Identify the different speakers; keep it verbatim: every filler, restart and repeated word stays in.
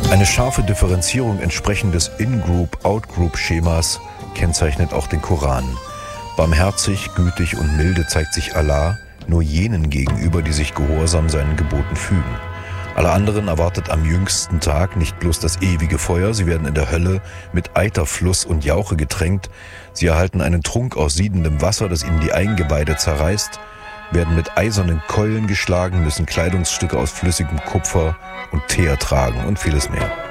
Speaker 1: Eine scharfe Differenzierung entsprechend des In-Group-Out-Group-Schemas kennzeichnet auch den Koran. Barmherzig, gütig und milde zeigt sich Allah nur jenen gegenüber, die sich gehorsam seinen Geboten fügen. Alle anderen erwartet am jüngsten Tag nicht bloß das ewige Feuer, sie werden in der Hölle mit Eiterfluss und Jauche getränkt, sie erhalten einen Trunk aus siedendem Wasser, das ihnen die Eingeweide zerreißt, werden mit eisernen Keulen geschlagen, müssen Kleidungsstücke aus flüssigem Kupfer und Teer tragen und vieles mehr.